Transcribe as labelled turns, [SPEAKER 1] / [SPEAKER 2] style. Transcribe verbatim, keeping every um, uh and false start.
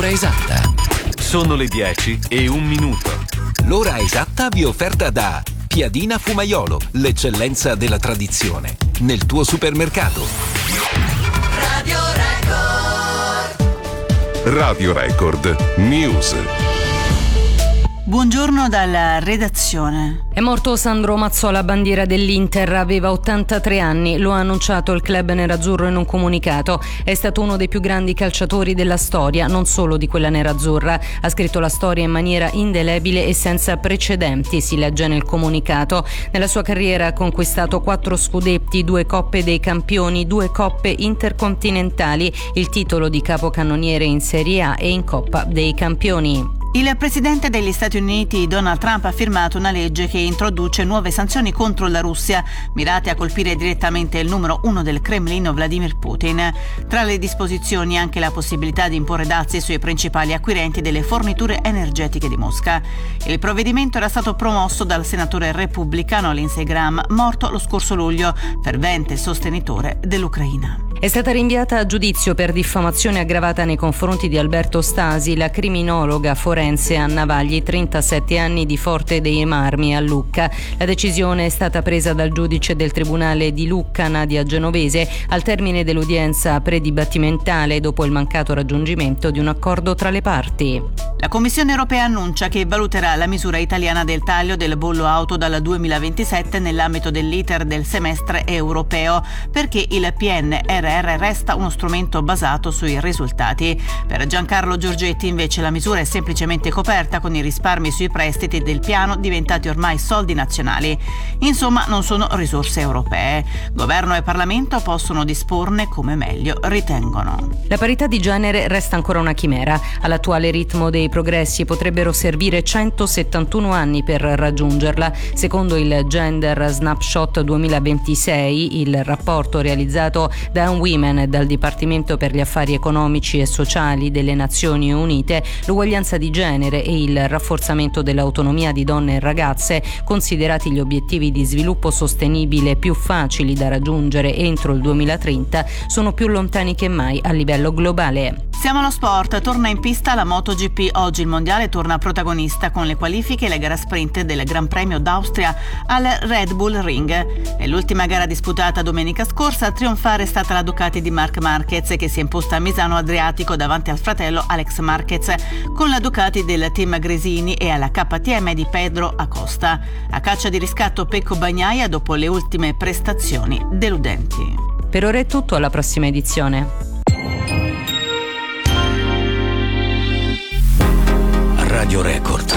[SPEAKER 1] l'ora esatta.
[SPEAKER 2] Sono le dieci e un minuto.
[SPEAKER 1] L'ora esatta vi è offerta da Piadina Fumaiolo, l'eccellenza della tradizione, nel tuo supermercato.
[SPEAKER 3] Radio Record.
[SPEAKER 4] Radio Record News.
[SPEAKER 5] Buongiorno dalla redazione.
[SPEAKER 6] È morto Sandro Mazzola, bandiera dell'Inter, aveva ottantatré anni, lo ha annunciato il club nerazzurro in un comunicato. È stato uno dei più grandi calciatori della storia, non solo di quella nerazzurra. Ha scritto la storia in maniera indelebile e senza precedenti, si legge nel comunicato. Nella sua carriera ha conquistato quattro scudetti, due coppe dei campioni, due coppe intercontinentali, il titolo di capocannoniere in Serie A e in Coppa dei Campioni.
[SPEAKER 5] Il presidente degli Stati Uniti, Donald Trump, ha firmato una legge che introduce nuove sanzioni contro la Russia, mirate a colpire direttamente il numero uno del Cremlino, Vladimir Putin. Tra le disposizioni anche la possibilità di imporre dazi sui principali acquirenti delle forniture energetiche di Mosca. Il provvedimento era stato promosso dal senatore repubblicano Lindsey Graham, morto lo scorso luglio, fervente sostenitore dell'Ucraina.
[SPEAKER 6] È stata rinviata a giudizio per diffamazione aggravata nei confronti di Alberto Stasi, la criminologa forense Anna Vagli, trentasette anni, di Forte dei Marmi a Lucca. La decisione è stata presa dal giudice del Tribunale di Lucca, Nadia Genovese, al termine dell'udienza predibattimentale dopo il mancato raggiungimento di un accordo tra le parti.
[SPEAKER 5] La Commissione europea annuncia che valuterà la misura italiana del taglio del bollo auto dal duemilaventisette nell'ambito dell'iter del semestre europeo, perché il P N R R resta uno strumento basato sui risultati. Per Giancarlo Giorgetti invece la misura è semplicemente coperta con i risparmi sui prestiti del piano, diventati ormai soldi nazionali. Insomma, non sono risorse europee. Governo e Parlamento possono disporne come meglio ritengono.
[SPEAKER 6] La parità di genere resta ancora una chimera. All'attuale ritmo dei progressi potrebbero servire centosettantuno anni per raggiungerla. Secondo il Gender Snapshot duemilaventisei, il rapporto realizzato da Women e dal Dipartimento per gli Affari Economici e Sociali delle Nazioni Unite, l'uguaglianza di genere e il rafforzamento dell'autonomia di donne e ragazze, considerati gli obiettivi di sviluppo sostenibile più facili da raggiungere entro il duemilatrenta, sono più lontani che mai a livello globale.
[SPEAKER 5] Siamo allo sport, torna in pista la MotoGP. Oggi il mondiale torna protagonista con le qualifiche e la gara sprint del Gran Premio d'Austria al Red Bull Ring. Nell'ultima gara disputata domenica scorsa a trionfare è stata la Ducati di Marc Marquez, che si è imposta a Misano Adriatico davanti al fratello Alex Marquez, con la Ducati del team Gresini e alla K T M di Pedro Acosta. A caccia di riscatto Pecco Bagnaia dopo le ultime prestazioni deludenti.
[SPEAKER 6] Per ora è tutto, alla prossima edizione.
[SPEAKER 1] Radio Record.